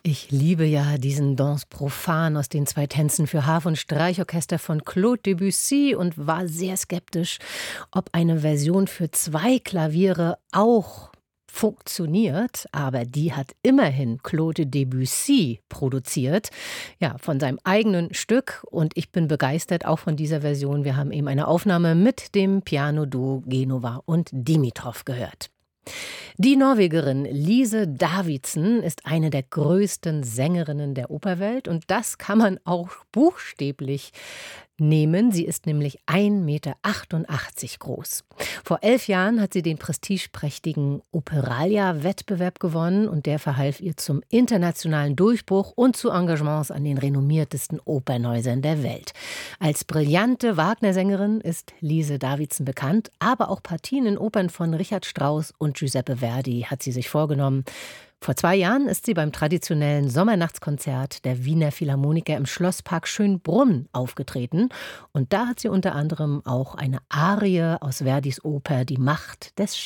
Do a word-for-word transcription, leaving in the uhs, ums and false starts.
Ich liebe ja diesen Danse profane aus den zwei Tänzen für Harfe und Streichorchester von Claude Debussy und war sehr skeptisch, ob eine Version für zwei Klaviere auch funktioniert. Aber die hat immerhin Claude Debussy produziert, ja, von seinem eigenen Stück. Und ich bin begeistert auch von dieser Version. Wir haben eben eine Aufnahme mit dem Piano-Duo Genova und Dimitrov gehört. Die Norwegerin Lise Davidsen ist eine der größten Sängerinnen der Operwelt und das kann man auch buchstäblich nehmen. Sie ist nämlich ein Meter achtundachtzig groß. Vor elf Jahren hat sie den prestigeprächtigen Operalia-Wettbewerb gewonnen und der verhalf ihr zum internationalen Durchbruch und zu Engagements an den renommiertesten Opernhäusern der Welt. Als brillante Wagner-Sängerin ist Lise Davidsen bekannt, aber auch Partien in Opern von Richard Strauss und Giuseppe Verdi hat sie sich vorgenommen. Vor zwei Jahren ist sie beim traditionellen Sommernachtskonzert der Wiener Philharmoniker im Schlosspark Schönbrunn aufgetreten. Und da hat sie unter anderem auch eine Arie aus Verdis Oper Die Macht des